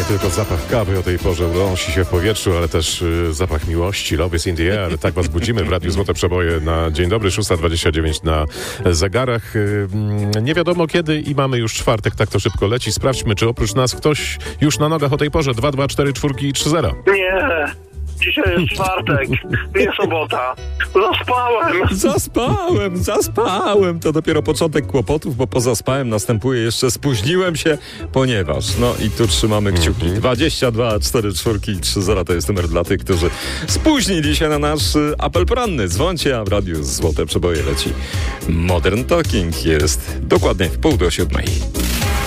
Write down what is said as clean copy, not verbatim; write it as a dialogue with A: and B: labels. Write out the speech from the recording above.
A: tylko zapach kawy o tej porze unosi się w powietrzu, ale też zapach miłości. Love is in the air. Tak was budzimy w Radiu Złote Przeboje na dzień dobry, 6:29 na zegarach. Nie wiadomo kiedy i mamy już czwartek, tak to szybko leci. Sprawdźmy, czy oprócz nas ktoś już na nogach o tej porze. 2, 2, 4, 4 i 3, 0.
B: Nie, dzisiaj jest czwartek, nie sobota.
C: Zaspałem. To dopiero początek kłopotów, bo po zaspałem następuje jeszcze spóźniłem się, ponieważ. No i tu trzymamy kciuki. 22 4 4 3 0 to jest numer dla tych, którzy spóźnili się na nasz apel poranny. Dzwońcie, a w Radiu Złote Przeboje leci Modern Talking. Jest dokładnie w 6:30.